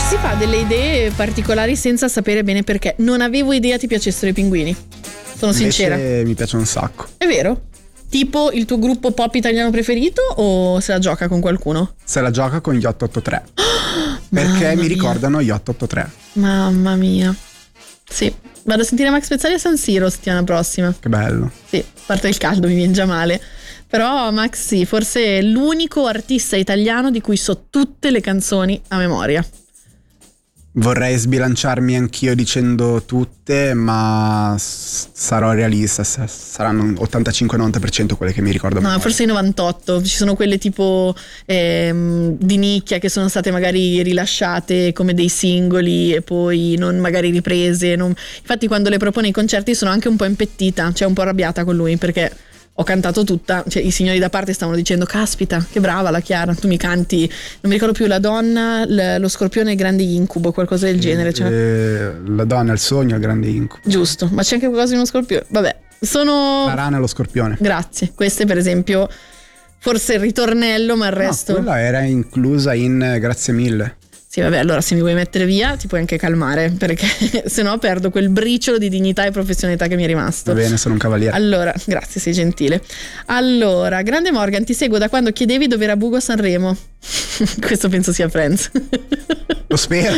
Si fa delle idee particolari senza sapere bene perché. Non avevo idea ti piacessero i pinguini. Sono sincera. Mi piace un sacco. È vero? Tipo il tuo gruppo pop italiano preferito o se la gioca con qualcuno? Se la gioca con gli 883. Perché mi ricordano gli 883. Mamma mia. Sì, vado a sentire Max Pezzali a San Siro settimana prossima. Che bello. Sì, a parte il caldo mi viene già male. Però Max sì, forse è l'unico artista italiano di cui so tutte le canzoni a memoria. Vorrei sbilanciarmi anch'io dicendo tutte, ma sarò realista, saranno 85-90% quelle che mi ricordo. No, forse i 98, ci sono quelle tipo di nicchia che sono state magari rilasciate come dei singoli e poi non magari riprese. Infatti quando le propone ai concerti sono anche un po' impettita, cioè un po' arrabbiata con lui perché ho cantato tutta, cioè i signori da parte stavano dicendo caspita che brava la Chiara, tu mi canti, non mi ricordo più, la donna, lo scorpione e il grande incubo, qualcosa del genere, cioè. La donna, il sogno, il grande incubo. Giusto, ma c'è anche qualcosa di uno scorpione, vabbè, sono la rana e lo scorpione. Grazie, queste per esempio forse il ritornello, ma il resto no, quella era inclusa in Grazie mille. Sì, vabbè, allora se mi vuoi mettere via ti puoi anche calmare, perché sennò perdo quel briciolo di dignità e professionalità che mi è rimasto. Va bene, sono un cavaliere. Allora, grazie, sei gentile. Allora, grande Morgan, ti seguo da quando chiedevi dove era Bugo a Sanremo. Questo penso sia Friends. Lo spero.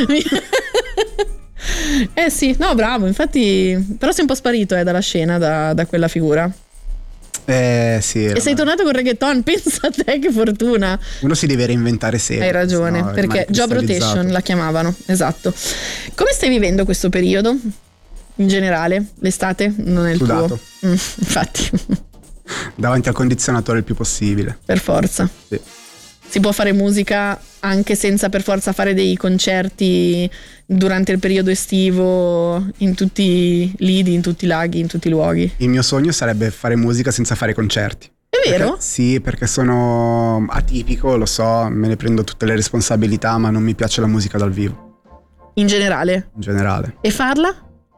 Sì, no, bravo, infatti, però sei un po' sparito dalla scena, da quella figura. Sì. E sei tornato con reggaeton, pensa a te che fortuna. Uno si deve reinventare sempre. Hai ragione, no, perché job rotation la chiamavano, esatto. Come stai vivendo questo periodo? In generale, l'estate non è il Sudato. tuo. Infatti. Davanti al condizionatore il più possibile. Per forza. Sì. Si può fare musica anche senza per forza fare dei concerti durante il periodo estivo in tutti i lidi, in tutti i laghi, in tutti i luoghi. Il mio sogno sarebbe fare musica senza fare concerti. È vero? Sì, perché sono atipico, lo so, me ne prendo tutte le responsabilità, ma non mi piace la musica dal vivo. In generale? In generale. E farla?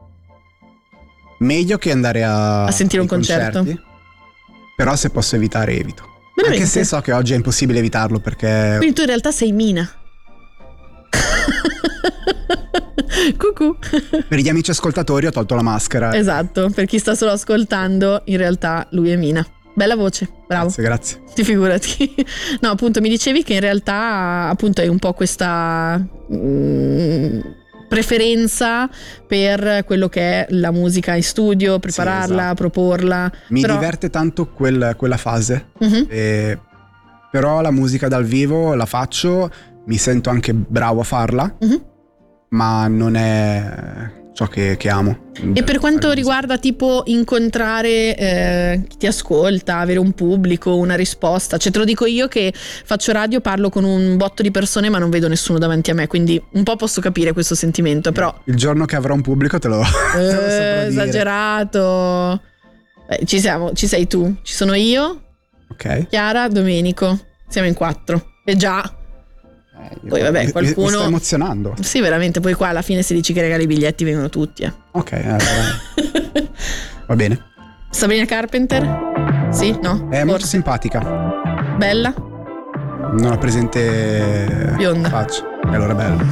Meglio che andare a sentire un concerto. Concerti, però se posso evitare evito. Veramente? Anche se so che oggi è impossibile evitarlo perché... Quindi tu in realtà sei Mina. Cucù. Per gli amici ascoltatori ho tolto la maschera. Esatto, per chi sta solo ascoltando, in realtà lui è Mina. Bella voce, bravo. Grazie. Ti figurati. No, appunto mi dicevi che in realtà appunto hai un po' questa preferenza per quello che è la musica in studio, prepararla, sì, esatto. Proporla. Mi diverte tanto quella fase, però la musica dal vivo la faccio, mi sento anche bravo a farla, ma non è ciò che amo. E per quanto riguarda tipo incontrare chi ti ascolta, avere un pubblico, una risposta, cioè te lo dico io che faccio radio, parlo con un botto di persone ma non vedo nessuno davanti a me, quindi un po' posso capire questo sentimento, però il giorno che avrò un pubblico te lo saprò dire. Esagerato. Ci sei tu, ci sono io, ok, Chiara, Domenico, siamo in 4 e già poi vabbè qualcuno mi sto emozionando. Sì, veramente, poi qua alla fine se dici che regali i biglietti vengono tutti ok, va bene. Sabrina Carpenter? Sì? No? È molto simpatica. Bella? Non ho presente bionda. faccia. E allora bella.